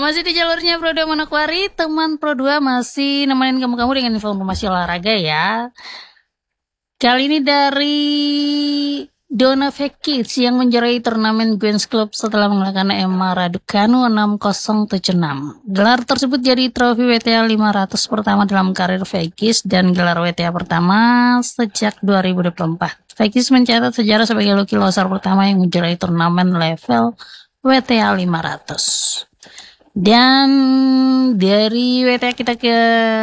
Masih di jalurnya Pro 2 Manokwari, teman Pro 2 masih nemenin kamu dengan informasi olahraga ya. Kali ini dari Dona Vekic yang menjuarai turnamen Queens Club setelah mengalahkan Emma Raducanu 6-0-7-6. Gelar tersebut jadi trofi WTA 500 pertama dalam karir Vekic dan gelar WTA pertama sejak 2024. Vekic mencatat sejarah sebagai rookie loser pertama yang menjuarai turnamen level WTA 500. Dan dari WTA kita ke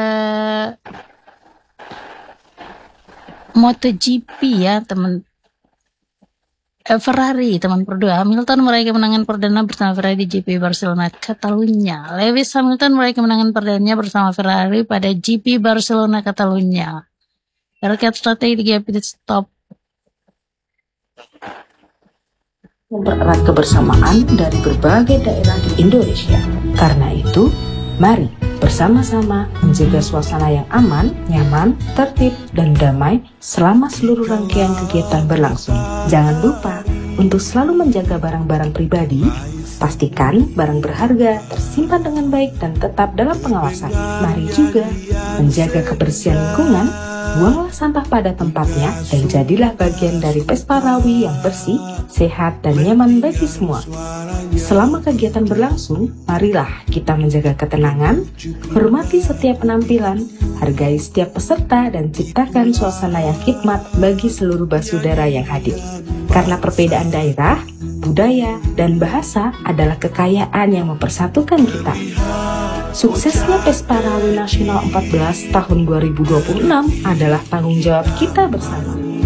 MotoGP ya teman. Ferrari, teman Pro 2. Hamilton meraih kemenangan perdana bersama Ferrari di GP Barcelona Catalunya. Lewis Hamilton meraih kemenangan perdananya bersama Ferrari pada GP Barcelona Catalunya. Berkat strategi pit stop mempererat kebersamaan dari berbagai daerah di Indonesia. Karena itu, mari bersama-sama menjaga suasana yang aman, nyaman, tertib, dan damai selama seluruh rangkaian kegiatan berlangsung. Jangan lupa untuk selalu menjaga barang-barang pribadi, pastikan barang berharga tersimpan dengan baik dan tetap dalam pengawasan. Mari juga menjaga kebersihan lingkungan, buanglah sampah pada tempatnya, dan jadilah bagian dari Vespa Rawi yang bersih, sehat, dan nyaman bagi semua. Selama kegiatan berlangsung, marilah kita menjaga ketenangan, hormati setiap penampilan, hargai setiap peserta, dan ciptakan suasana yang hikmat bagi seluruh basudara yang hadir. Karena perbedaan daerah, budaya, dan bahasa adalah kekayaan yang mempersatukan kita. Suksesnya Vespa Rawi Nasional 14 tahun 2026 adalah tanggung jawab kita bersama.